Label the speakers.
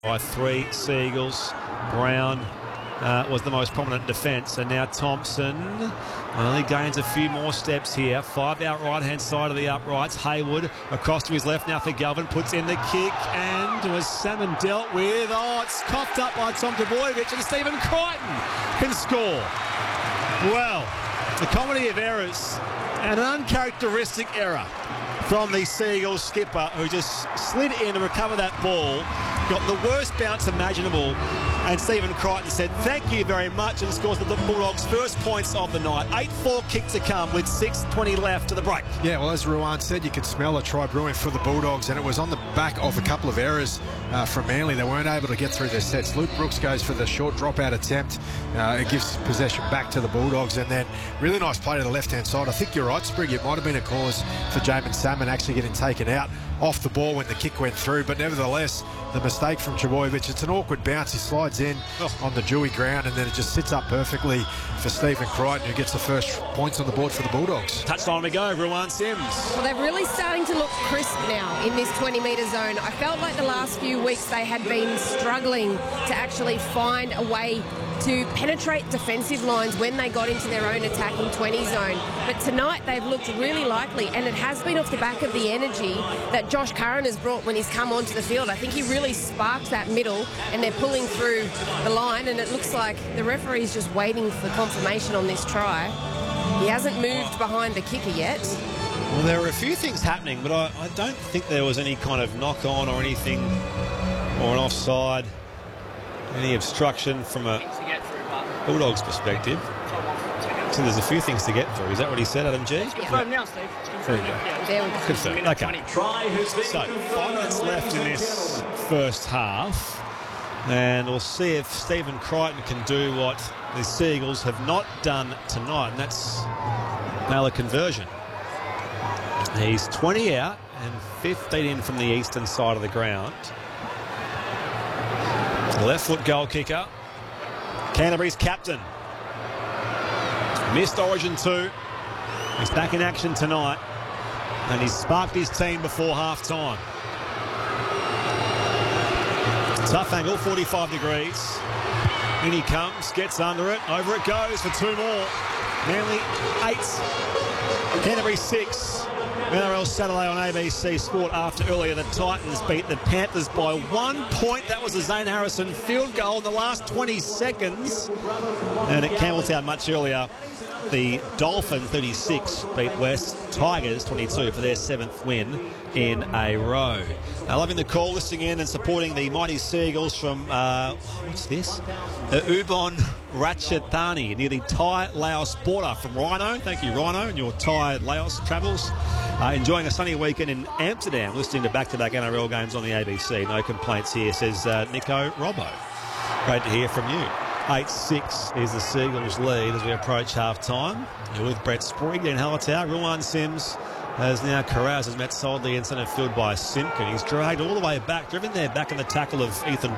Speaker 1: By 3 Seagulls. Brown was the most prominent defence, and now Thompson only gains a few more steps here. 5 out right-hand side of the uprights. Hayward across to his left now for Galvin, puts in the kick, and was Salmon dealt with. Oh, it's coughed up by Tom Trbojevic, and Stephen Crichton can score. Well, the comedy of errors, and an uncharacteristic error from the Seagulls skipper, who just slid in to recover that ball, got the worst bounce imaginable, and Stephen Crichton said thank you very much, and scores the Bulldogs' first points of the night. 8-4 kick to come with 6:20 left to the break.
Speaker 2: Yeah, well, as Ruan said, you could smell a try brewing for the Bulldogs, and it was on the back of a couple of errors from Manly. They weren't able to get through their sets. Luke Brooks goes for the short dropout attempt. It gives possession back to the Bulldogs, and then really nice play to the left-hand side. I think you're right, Sprigg. It might have been a cause for Jamin Salmon actually getting taken out off the ball when the kick went through, but nevertheless, the mistake from Trbojevic. It's an awkward bounce. He slides in on the dewy ground, and then it just sits up perfectly for Stephen Crichton, who gets the first points on the board for the Bulldogs.
Speaker 1: Touchline we go, Ruan Sims.
Speaker 3: Well, they're really starting to look crisp now in this 20-metre zone. I felt like the last few weeks they had been struggling to actually find a way to penetrate defensive lines when they got into their own attacking 20 zone. But tonight they've looked really likely, and it has been off the back of the energy that Josh Curran has brought when he's come onto the field. I think he really sparked that middle, and they're pulling through the line, and it looks like the referee's just waiting for confirmation on this try. He hasn't moved behind the kicker yet.
Speaker 1: Well, there were a few things happening, but I don't think there was any kind of knock-on or anything, or an offside, any obstruction from a Bulldogs perspective. So there's a few things to get through. Is that what he said, Adam G?
Speaker 3: Yeah.
Speaker 1: Now, Steve. There we go.
Speaker 3: There we go.
Speaker 1: Confirmed. Okay. So 5 minutes left in this first half, and we'll see if Stephen Crichton can do what the Seagulls have not done tonight, and that's nail a conversion. He's 20 out and 15 in from the eastern side of the ground. Left foot goal kicker. Canterbury's captain. Missed Origin 2. He's back in action tonight, and he's sparked his team before half-time. Tough angle, 45 degrees. In he comes, gets under it, over it goes for 2 more. Manly 8, Canterbury 6. NRL Saturday on ABC Sport after earlier the Titans beat the Panthers by 1 point. That was a Zane Harrison field goal in the last 20 seconds. And at Campbelltown much earlier, the Dolphins 36 beat West Tigers 22 for their 7th win in a row. Now, loving the call, listening in and supporting the mighty Seagulls from, what's this? Ubon Ratchathani, near the Thai Laos border from Rhino. Thank you, Rhino, and your Thai Laos travels. Enjoying a sunny weekend in Amsterdam, listening to back-to-back NRL games on the ABC. No complaints here, says Nico Robbo. Great to hear from you. 8-6 is the Seagulls lead as we approach half-time. You're with Brett Sprague in Hallertau. Ruan Sims has now Carraz has met solidly in centre field by Simpkin. He's dragged all the way back, driven there back in the tackle of Ethan